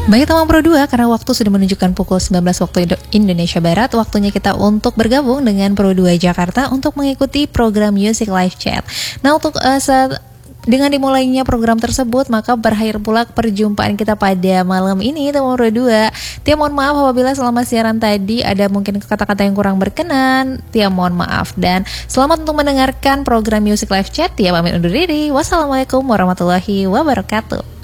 Baik teman Pro 2, karena waktu sudah menunjukkan pukul 19 waktu Indonesia Barat, waktunya kita untuk bergabung dengan Pro 2 Jakarta untuk mengikuti program Music Live Chat. Nah, untuk dengan dimulainya program tersebut, maka berakhir pula perjumpaan kita pada malam ini, teman Pro 2. Tia mohon maaf apabila selama siaran tadi ada mungkin kata-kata yang kurang berkenan. Tia mohon maaf dan selamat untuk mendengarkan program Music Live Chat. Tia pamit undur diri. Wassalamualaikum warahmatullahi wabarakatuh.